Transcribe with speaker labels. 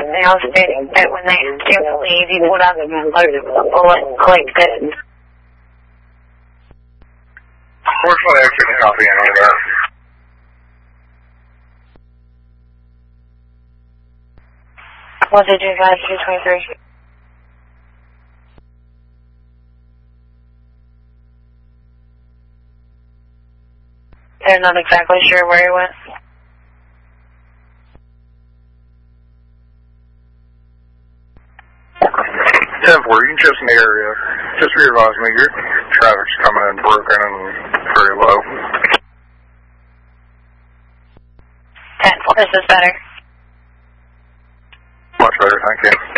Speaker 1: they all stating that when they asked him to leave, he pulled out a loaded bullet and clicked it.
Speaker 2: Unfortunately, I couldn't copy any of that.
Speaker 1: What did you guys do, 23? They're not exactly sure where he went.
Speaker 2: Temple, you just in the area. Just realize me, your traffic's coming in broken and very low.
Speaker 1: 10, is this better?
Speaker 2: Much better, thank you.